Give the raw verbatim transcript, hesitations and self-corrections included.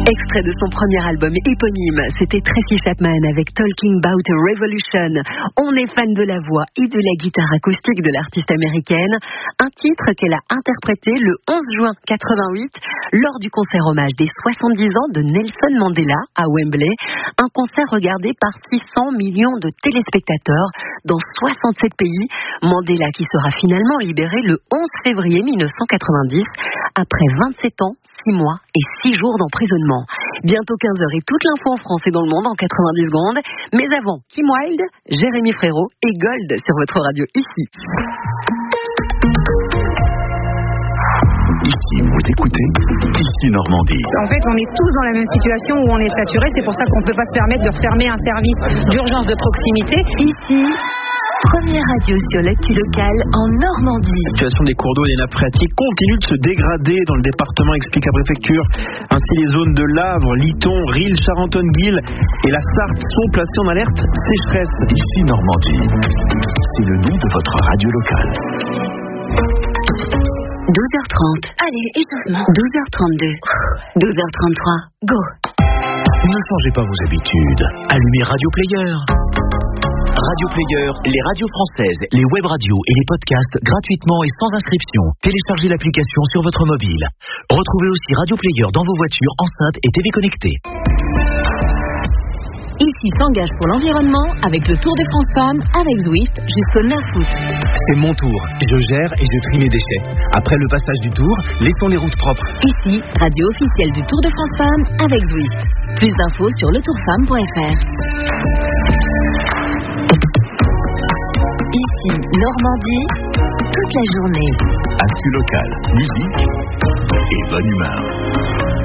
Extrait de son premier album éponyme, c'était Tracy Chapman avec Talking About a Revolution. On est fan de la voix et de la guitare acoustique de l'artiste américaine, un titre qu'elle a interprété le onze juin quatre-vingt-huit lors du concert hommage des soixante-dix ans de Nelson Mandela à Wembley, un concert regardé par six cents millions de téléspectateurs dans soixante-sept pays. Mandela qui sera finalement libéré le onze février mille neuf cent quatre-vingt-dix après vingt-sept ans, six mois et six jours d'emprisonnement. Bientôt quinze heures et toute l'info en France et dans le monde en quatre-vingt-dix secondes. Mais avant, Kim Wilde, Jérémy Frérot et Gold sur votre radio ici. Ici, vous écoutez Ici Normandie. En fait, on est tous dans la même situation où on est saturé. C'est pour ça qu'on ne peut pas se permettre de refermer un service d'urgence de proximité. Ici, première radio sur l'actu locale en Normandie. La situation des cours d'eau et des nappes phréatiques continue de se dégrader dans le département, explique la préfecture. Ainsi, les zones de Lavre, Liton, Risle, Charentonne-Guil et la Sarthe sont placées en alerte sécheresse. Ici Normandie, c'est le nom de votre radio locale. douze heures trente. Allez, échauffement. douze heures trente-deux. douze heures trente-trois. Go. Ne changez pas vos habitudes. Allumez Radio Player. Radio Player, les radios françaises, les web radios et les podcasts gratuitement et sans inscription. Téléchargez l'application sur votre mobile. Retrouvez aussi Radio Player dans vos voitures, enceintes et T V connectées. Ici s'engage pour l'environnement avec le Tour de France Femmes avec Zwift jusqu'au neuf août. C'est mon tour. Je gère et je trie mes déchets. Après le passage du Tour, laissons les routes propres. Ici, radio officielle du Tour de France Femmes avec Zwift. Plus d'infos sur le tour femme point f r. Ici, Normandie, toute la journée. Actu locale, musique et bonne humeur.